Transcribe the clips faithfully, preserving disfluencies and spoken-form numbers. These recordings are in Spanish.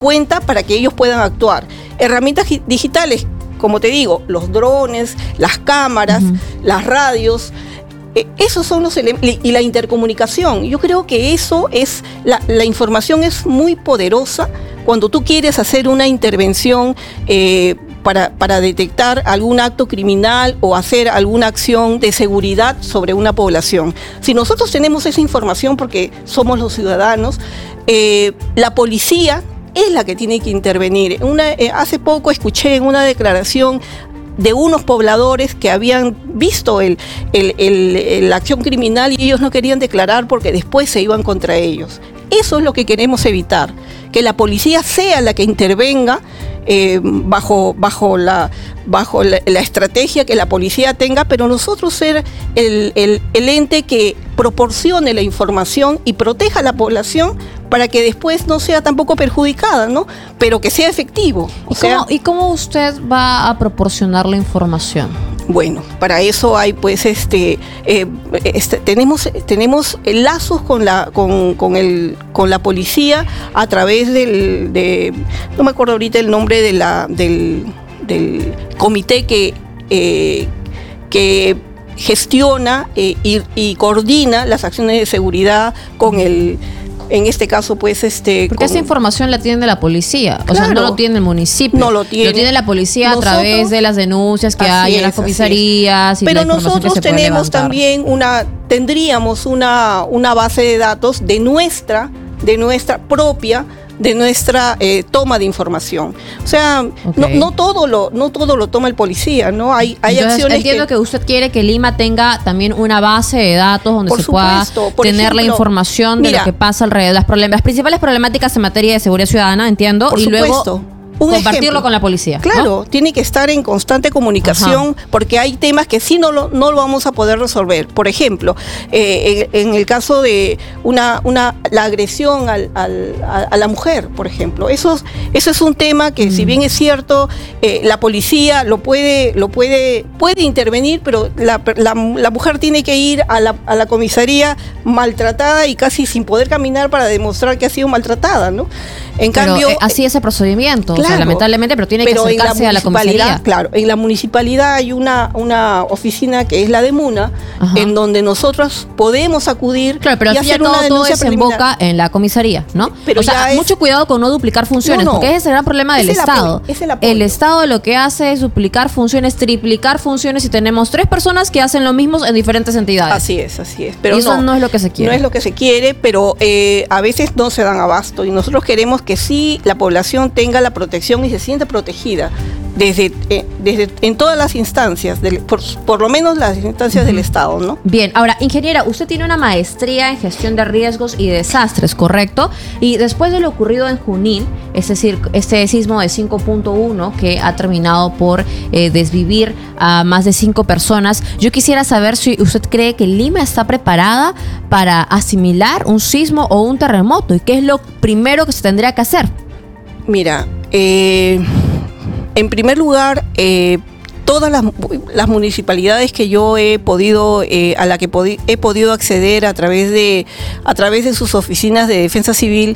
cuenta para que ellos puedan actuar. Herramientas digitales, como te digo, los drones, las cámaras, uh-huh. las radios, eh, esos son los elementos, y la intercomunicación. Yo creo que eso es, la, la información es muy poderosa cuando tú quieres hacer una intervención eh, para, para detectar algún acto criminal o hacer alguna acción de seguridad sobre una población. Si nosotros tenemos esa información porque somos los ciudadanos, eh, la policía es la que tiene que intervenir. Una, eh, hace poco escuché en una declaración de unos pobladores que habían visto el, el, el, el, la acción criminal y ellos no querían declarar porque después se iban contra ellos. Eso es lo que queremos evitar, que la policía sea la que intervenga eh, bajo, bajo, la, bajo la, la estrategia que la policía tenga, pero nosotros ser el, el, el ente que proporcione la información y proteja a la población para que después no sea tampoco perjudicada, ¿no? Pero que sea efectivo. O ¿Y, sea, cómo, ¿Y cómo usted va a proporcionar la información? Bueno, para eso hay pues este, eh, este tenemos tenemos lazos con la con, con el con la policía a través del de no me acuerdo ahorita el nombre de la del, del comité que eh, que gestiona eh, y, y coordina las acciones de seguridad con el en este caso, pues, este... Porque con... esa información la tiene la policía. Claro. O sea, no lo tiene el municipio. No lo tiene. Lo tiene la policía nosotros, a través de las denuncias que hay en las comisarías. Y pero la nosotros que se tenemos también una... Tendríamos una, una base de datos de nuestra, de nuestra propia... de nuestra eh, toma de información. O sea, okay. no, no todo lo no todo lo toma el policía, ¿no? Hay, hay Entonces, acciones entiendo que... que usted quiere que Lima tenga también una base de datos donde por se supuesto, pueda por tener ejemplo, la información de mira, lo que pasa alrededor, las, problemas, las principales problemáticas en materia de seguridad ciudadana, entiendo, por y supuesto. luego Un compartirlo ejemplo. con la policía. Claro, ¿no? Tiene que estar en constante comunicación. Ajá. Porque hay temas que sí no lo, no lo vamos a poder resolver. Por ejemplo, eh, en, en el caso de una, una la agresión al, al, a, a la mujer, por ejemplo. Eso, eso es un tema que, mm. si bien es cierto, eh, la policía lo puede, lo puede, puede intervenir, pero la, la, la mujer tiene que ir a la, a la comisaría maltratada y casi sin poder caminar para demostrar que ha sido maltratada, ¿no? En pero cambio, eh, así es el procedimiento. Claro. O sea, lamentablemente, pero tiene pero que acercarse la a la comisaría. Claro, en la municipalidad hay una, una oficina que es la de MUNA, ajá, en donde nosotros podemos acudir claro, pero y hacer todo, una denuncia todo desemboca en la comisaría, ¿no? Pero o sea, es... mucho cuidado con no duplicar funciones, no, no. porque ese es el gran problema del es Estado. El, es el, el Estado lo que hace es duplicar funciones, triplicar funciones y tenemos tres personas que hacen lo mismo en diferentes entidades. Así es, así es. Pero y eso no, no es lo que se quiere. No es lo que se quiere, pero eh, a veces no se dan abasto y nosotros queremos que sí la población tenga la protección y se sienta protegida desde, eh, desde en todas las instancias, del, por, por lo menos las instancias uh-huh. del Estado, ¿no? Bien, ahora, ingeniera, usted tiene una maestría en gestión de riesgos y desastres, ¿correcto? Y después de lo ocurrido en Junín, es decir, este sismo de cinco punto uno que ha terminado por eh, desvivir a más de cinco personas, yo quisiera saber si usted cree que Lima está preparada para asimilar un sismo o un terremoto y qué es lo primero que se tendría que hacer. Mira, eh, en primer lugar, eh, todas las, las municipalidades que yo he podido, eh, a la que podi- he podido acceder a través de, a través de sus oficinas de defensa civil,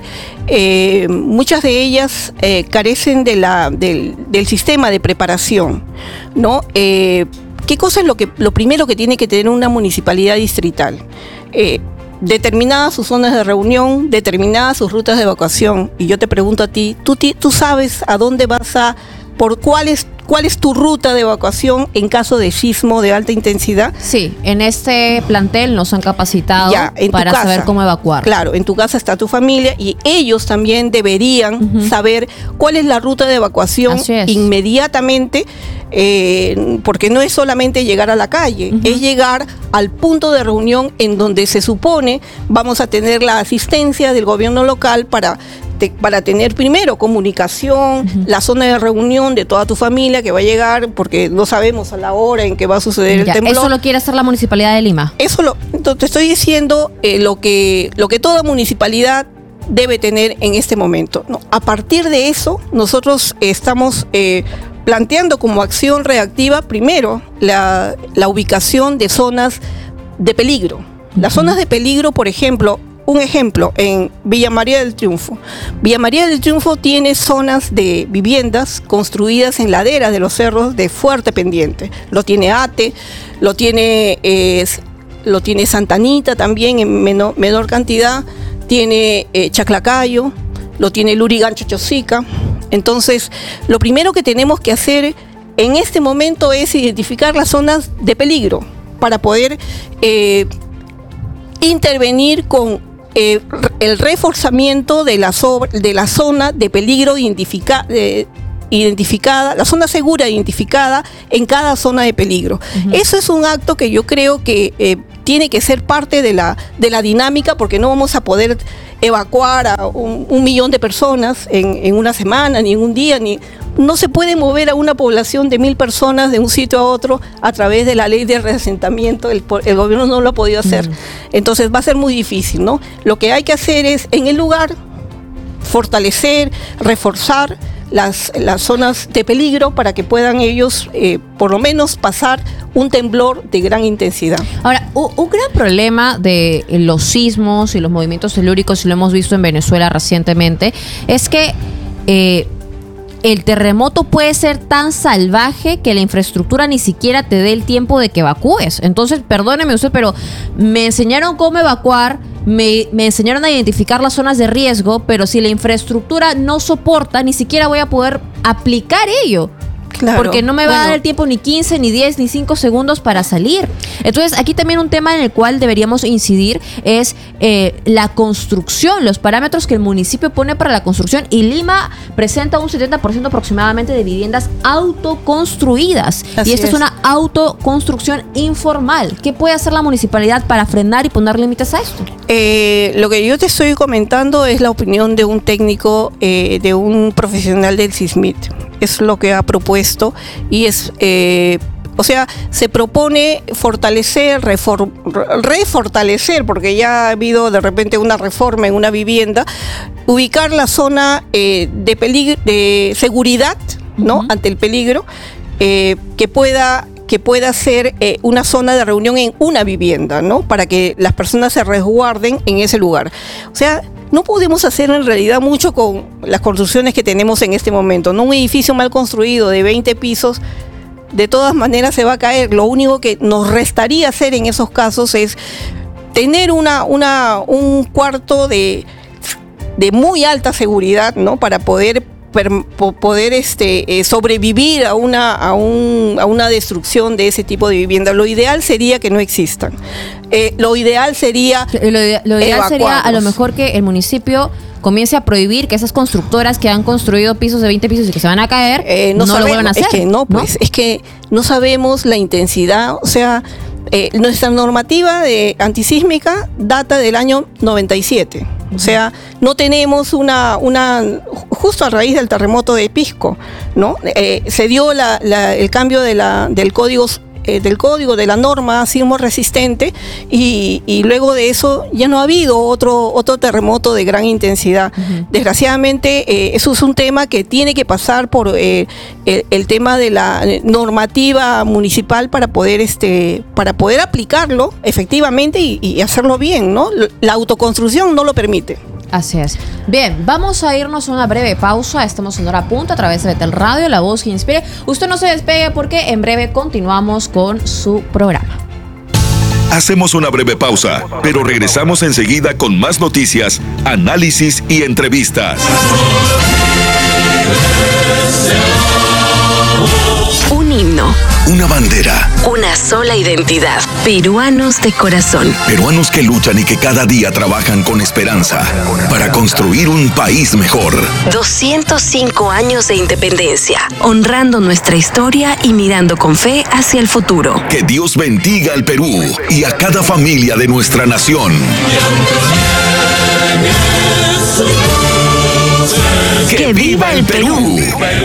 eh, muchas de ellas eh, carecen de la, del, del sistema de preparación, ¿no? Eh, ¿Qué cosa es lo que, lo primero que tiene que tener una municipalidad distrital? Eh, determinadas sus zonas de reunión, determinadas sus rutas de evacuación. Y yo te pregunto a ti, ¿tú, tú sabes a dónde vas a, por cuál es, cuál es tu ruta de evacuación en caso de sismo de alta intensidad? Sí, en este plantel nos han capacitado ya, para casa, saber cómo evacuar. Claro, en tu casa está tu familia y ellos también deberían uh-huh. saber cuál es la ruta de evacuación inmediatamente, eh, porque no es solamente llegar a la calle, uh-huh. es llegar al punto de reunión en donde se supone vamos a tener la asistencia del gobierno local para Te, para tener primero comunicación, uh-huh. la zona de reunión de toda tu familia que va a llegar, porque no sabemos a la hora en que va a suceder ya, el temblor. ¿Eso lo quiere hacer la Municipalidad de Lima? Eso lo, te estoy diciendo eh, lo que, lo que toda municipalidad debe tener en este momento, ¿no? A partir de eso, nosotros eh, estamos eh, planteando como acción reactiva, primero, la, la ubicación de zonas de peligro. Las uh-huh. zonas de peligro, por ejemplo, un ejemplo, en Villa María del Triunfo. Villa María del Triunfo tiene zonas de viviendas construidas en laderas de los cerros de fuerte pendiente. Lo tiene Ate, lo tiene, eh, lo tiene Santa Anita también en menor, menor cantidad, tiene eh, Chaclacayo, lo tiene Lurigancho Chosica. Entonces, lo primero que tenemos que hacer en este momento es identificar las zonas de peligro para poder eh, intervenir con eh, el reforzamiento de la, so de la zona de peligro identifica eh, identificada, la zona segura identificada en cada zona de peligro. Uh-huh. Eso es un acto que yo creo que eh, tiene que ser parte de la, de la dinámica, porque no vamos a poder evacuar a un, un millón de personas en, en una semana, ni en un día, ni no se puede mover a una población de mil personas de un sitio a otro a través de la ley de reasentamiento. El, el gobierno no lo ha podido hacer. Uh-huh. Entonces va a ser muy difícil, ¿no? Lo que hay que hacer es, en el lugar, fortalecer, reforzar Las, las zonas de peligro para que puedan ellos eh, por lo menos pasar un temblor de gran intensidad. Ahora, un, un gran problema de los sismos y los movimientos telúricos, y lo hemos visto en Venezuela recientemente, es que eh, el terremoto puede ser tan salvaje que la infraestructura ni siquiera te dé el tiempo de que evacúes. Entonces, perdóneme usted, pero me enseñaron cómo evacuar, Me, me enseñaron a identificar las zonas de riesgo, pero si la infraestructura no soporta, ni siquiera voy a poder aplicar ello. Claro, porque no me va bueno. a dar el tiempo ni quince, ni diez, ni cinco segundos para salir. Entonces, aquí también un tema en el cual deberíamos incidir es eh, la construcción, los parámetros que el municipio pone para la construcción. Y Lima presenta un setenta por ciento aproximadamente de viviendas autoconstruidas. Así y esta es. es una autoconstrucción informal. ¿Qué puede hacer la municipalidad para frenar y poner límites a esto? Eh, lo que yo te estoy comentando es la opinión de un técnico, eh, de un profesional del SISMIT. Es lo que ha propuesto y es, eh, o sea, se propone fortalecer, refor refortalecer, porque ya ha habido de repente una reforma en una vivienda, ubicar la zona eh, de, peligro, de seguridad, ¿no? Uh-huh. Ante el peligro, eh, que pueda que pueda ser eh, una zona de reunión en una vivienda, ¿no? Para que las personas se resguarden en ese lugar. O sea, no podemos hacer en realidad mucho con las construcciones que tenemos en este momento, ¿no? Un edificio mal construido de veinte pisos, de todas maneras se va a caer. Lo único que nos restaría hacer en esos casos es tener una, una, un cuarto de, de muy alta seguridad, ¿no? Para poder poder este, eh, sobrevivir a una, a, un, a una destrucción de ese tipo de vivienda. Lo ideal sería que no existan. Eh, lo ideal sería Lo, ide lo ideal sería a lo mejor que el municipio comience a prohibir que esas constructoras que han construido pisos de veinte pisos y que se van a caer, eh, no, no sabemos, lo vuelvan a hacer. Es que no, pues, ¿no? Es que no sabemos la intensidad, o sea, eh, nuestra normativa de antisísmica data del año noventa y siete. O sea, no tenemos una, una justo a raíz del terremoto de Pisco, ¿no? Eh, se dio la, la, el cambio de la, del código eh, del código de la norma sismo resistente y, y luego de eso ya no ha habido otro otro terremoto de gran intensidad. Uh-huh. Desgraciadamente eh, eso es un tema que tiene que pasar por eh, el, el tema de la normativa municipal para poder este para poder aplicarlo efectivamente y, y hacerlo bien, ¿no? La autoconstrucción no lo permite. Así es. Bien, vamos a irnos a una breve pausa. Estamos en Hora Punta a través de Betel Radio, la voz que inspire. Usted no se despegue porque en breve continuamos con su programa. Hacemos una breve pausa, pero regresamos enseguida con más noticias, análisis y entrevistas. Un himno. Una bandera. Una sola identidad. Peruanos de corazón. Peruanos que luchan y que cada día trabajan con esperanza para construir un país mejor. doscientos cinco años de independencia, honrando nuestra historia y mirando con fe hacia el futuro. Que Dios bendiga al Perú y a cada familia de nuestra nación. ¡Que viva el Perú!